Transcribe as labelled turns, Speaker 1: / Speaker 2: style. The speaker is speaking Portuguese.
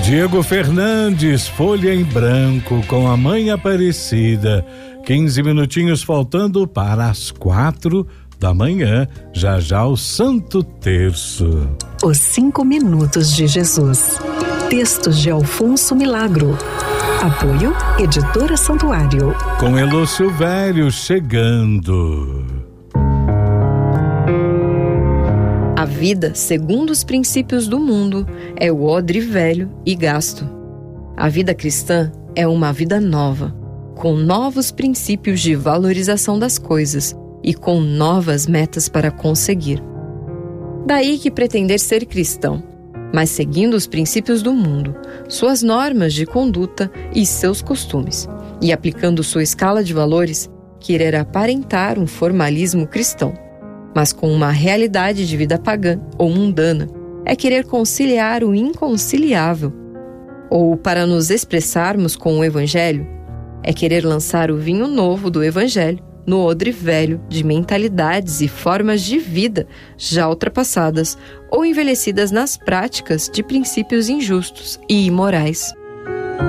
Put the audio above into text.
Speaker 1: Diego Fernandes, Folha em Branco, com a Mãe Aparecida. 15 minutinhos faltando para as 4 da manhã. Já já o Santo Terço.
Speaker 2: Os 5 minutos de Jesus. Textos de Alfonso Milagro. Apoio Editora Santuário.
Speaker 1: Com Elô Silvério chegando.
Speaker 3: A vida, segundo os princípios do mundo, é o odre velho e gasto. A vida cristã é uma vida nova, com novos princípios de valorização das coisas e com novas metas para conseguir. Daí que pretender ser cristão, mas seguindo os princípios do mundo, suas normas de conduta e seus costumes, e aplicando sua escala de valores, querer aparentar um formalismo cristão, mas com uma realidade de vida pagã ou mundana, é querer conciliar o inconciliável. Ou, para nos expressarmos com o Evangelho, é querer lançar o vinho novo do Evangelho no odre velho de mentalidades e formas de vida já ultrapassadas ou envelhecidas nas práticas de princípios injustos e imorais.